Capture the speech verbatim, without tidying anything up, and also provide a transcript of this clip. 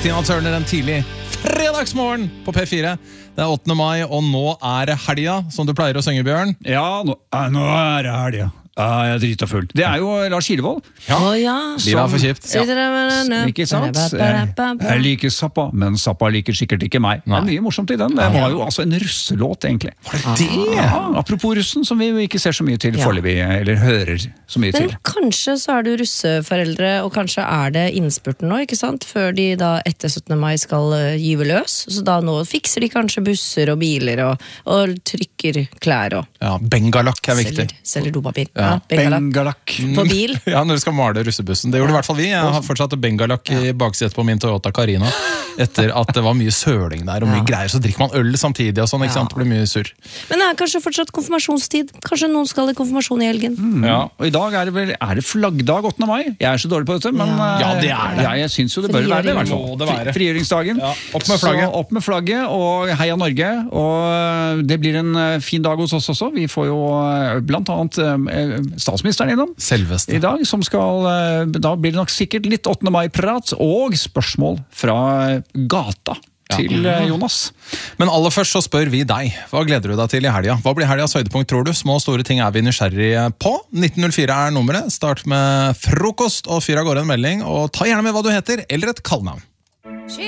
Tina Turner en tidlig fredagsmorgen på P fire. Det er åttende mai, og nå er det helga, som du pleier å synge, Bjørn. Ja, nå, nå er det helga. Ja, jeg er drita full. Det er jo Lars Kilevold. Ja, Å ja. livet er for kjipt. Ja. Ikke sant? Jeg, jeg liker Zappa, men Zappa liker sikkert ikke meg. Det er mye morsomt i den. Det var jo altså en russelåt, egentlig. Det? Ja, apropos russen, som vi jo ikke ser så mye til foreløpig, eller hører så mye Men til. kanskje så er du russeforeldre, og kanskje er det innspurten nå, ikke sant? Før de da etter syttende mai skal uh, gyve løs. Så da nå fikser de kanskje busser og biler, og, og trykker klær og Ja, bengalakk er viktig. selger, selger dopapir. Ja. Ja, bengalakk. Bengalakk. På bil. Ja, når du skal male russebussen. Det gjorde i hvert fall vi. Jeg har fortsatt bengalakk i baksetet på min Toyota Carina. Etter at det var mye søling der, og mye Ja. greier. Så drikker man øl samtidig og sånn, ikke sant? Det blir mye surr. Men det er kanskje fortsatt konfirmasjonstid. Kanskje noen skal i konfirmasjon i helgen. Mm. Ja, og i dag er det vel er det flaggdag åttende mai? Jeg er så dårlig på dette, men Ja. eh, Ja, det er det. Ja, jeg synes jo det bør være det, i hvert fall. Må det være. Fri- Frigjøringsdagen. Ja, opp med flagget. Så opp med flagget, og heia Norge. Og det blir en eh, fin dag hos oss også. Vi får jo eh, blant annet eh, statsministeren innom Selveste. i dag, som skal, eh, da blir det nok sikkert litt åttende mai-prat, og spørsmål fra gata til eh, Jonas. Men aller først så spør vi deg. Hva gleder du deg til i helga? Hva blir helgas høydepunkt, tror du? Små og store ting er vi nysgjerrige på. nitten null fire er nummeret. Start med frokost og fyr av gårde en melding. Og ta gjerne med hva du heter, eller et kallenavn.